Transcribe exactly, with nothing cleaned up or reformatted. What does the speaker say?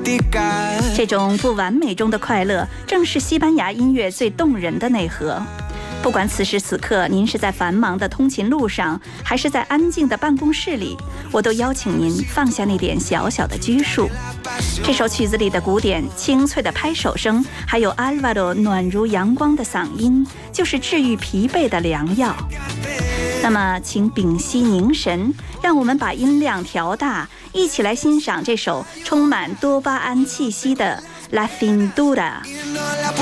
这种不完美中的快乐，正是西班牙音乐最动人的内核。不管此时此刻您是在繁忙的通勤路上，还是在安静的办公室里，我都邀请您放下那点小小的拘束。这首曲子里的鼓点、清脆的拍手声，还有 Álvaro 暖如阳光的嗓音，就是治愈疲惫的良药。那么请屏息凝神，让我们把音量调大，一起来欣赏这首充满多巴胺气息的 La Cintura。